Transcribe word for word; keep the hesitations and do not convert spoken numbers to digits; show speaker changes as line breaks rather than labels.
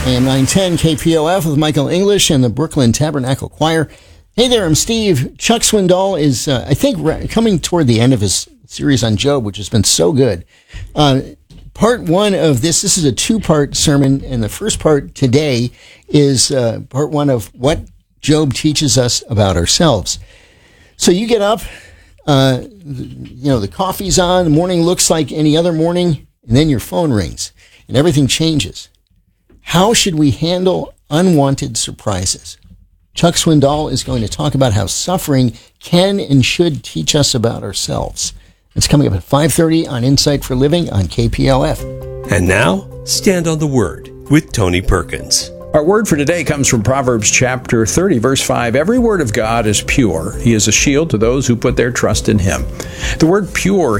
A M nine ten K P O F with Michael English and the Brooklyn Tabernacle Choir. Hey there, I'm Steve. Chuck Swindoll is, uh, I think, re- coming toward the end of his series on Job, which has been so good. Uh, part one of this, this is a two-part sermon, and the first part today is uh, part one of what Job teaches us about ourselves. So you get up, uh, you know, the coffee's on, the morning looks like any other morning, and then your phone rings, and everything changes. How should we handle unwanted surprises? Chuck Swindoll is going to talk about how suffering can and should teach us about ourselves. It's coming up at five thirty on Insight for Living on K P L F.
And now, Stand on the Word with Tony Perkins.
Our word for today comes from Proverbs chapter thirty, verse five. Every word of God is pure. He is a shield to those who put their trust in him. The word pure